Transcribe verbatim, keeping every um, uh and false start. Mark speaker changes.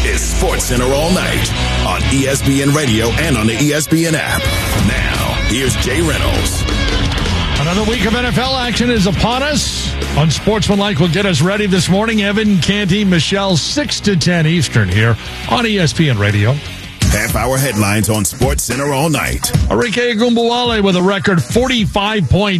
Speaker 1: is SportsCenter All Night on E S P N Radio and on the E S P N app. Now, here's Jay Reynolds.
Speaker 2: Another week of N F L action is upon us. Unsportsmanlike will get us ready this morning. Evan Canty, Michelle, six to ten Eastern here on E S P N Radio.
Speaker 1: Half-hour headlines on SportsCenter All Night.
Speaker 2: Enrique Ogunbowale with a record forty-five point